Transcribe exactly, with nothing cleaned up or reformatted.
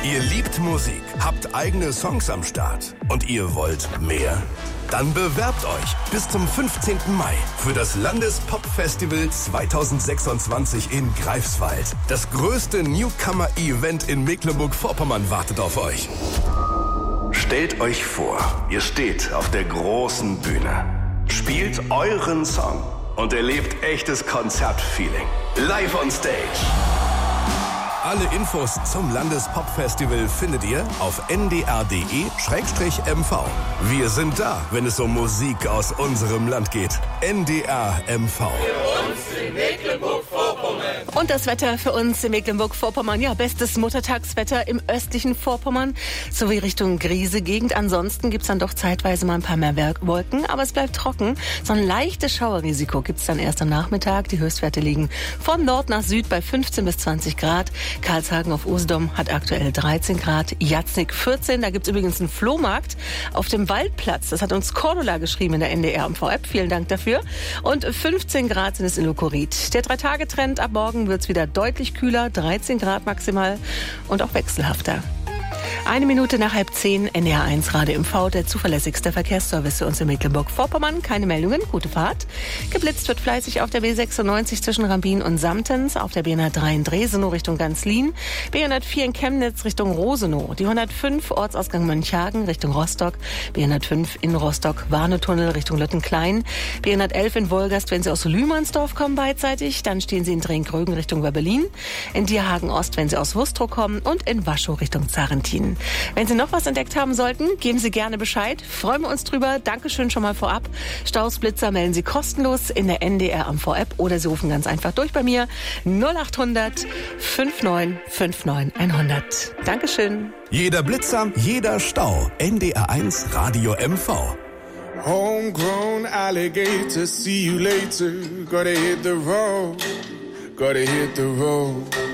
Ihr liebt Musik, habt eigene Songs am Start und ihr wollt mehr? Dann bewerbt euch bis zum fünfzehnten Mai für das Landespop-Festival zweitausendsechsundzwanzig in Greifswald. Das größte Newcomer-Event in Mecklenburg-Vorpommern wartet auf euch. Stellt euch vor, ihr steht auf der großen Bühne, spielt euren Song und erlebt echtes Konzertfeeling. Live on Stage. Alle Infos zum Landespop-Festival findet ihr auf n d r punkt d e slash m v. Wir sind da, wenn es um Musik aus unserem Land geht. N D R M V. Für uns in Mecklenburg-Vorpommern. Und das Wetter für uns in Mecklenburg-Vorpommern. Ja, bestes Muttertagswetter im östlichen Vorpommern sowie Richtung Griese-Gegend. Ansonsten gibt's dann doch zeitweise mal ein paar mehr Wolken, aber es bleibt trocken. So ein leichtes Schauerrisiko gibt's dann erst am Nachmittag. Die Höchstwerte liegen von Nord nach Süd bei fünfzehn bis zwanzig Grad. Karlshagen auf Usedom hat aktuell dreizehn Grad, Jatznig vierzehn. Da gibt's übrigens einen Flohmarkt auf dem Waldplatz. Das hat uns Cordula geschrieben in der N D R M V-App. Vielen Dank dafür. Und fünfzehn Grad sind es in Lukorit. Der Drei-Tage-Trend, ab morgen wird's wieder deutlich kühler, dreizehn Grad maximal und auch wechselhafter. Eine Minute nach halb zehn, N D R eins Radio M V, der zuverlässigste Verkehrsservice für uns in Mecklenburg-Vorpommern. Keine Meldungen, gute Fahrt. Geblitzt wird fleißig auf der B sechsundneunzig zwischen Rambin und Samtens, auf der B hundertdrei in Dresenow Richtung Ganzlin, B hundertvier in Chemnitz Richtung Rosenow, die hundertfünf Ortsausgang Mönchhagen Richtung Rostock, B hundertfünf in Rostock Warnetunnel Richtung Lüttenklein, B hundertelf in Wolgast, wenn Sie aus Lühmannsdorf kommen beidseitig, dann stehen Sie in Drehgrögen Richtung Berlin, in Dierhagen Ost, wenn Sie aus Wustrow kommen und in Waschow Richtung Zarentin. Wenn Sie noch was entdeckt haben sollten, geben Sie gerne Bescheid. Freuen wir uns drüber. Dankeschön schon mal vorab. Staus, Blitzer melden Sie kostenlos in der N D R M V-App oder Sie rufen ganz einfach durch bei mir null acht hundert neunundfünfzig neunundfünfzig hundert. Dankeschön. Jeder Blitzer, jeder Stau. N D R eins Radio M V. Homegrown alligator, see you later. Gotta hit the road, gotta hit the road.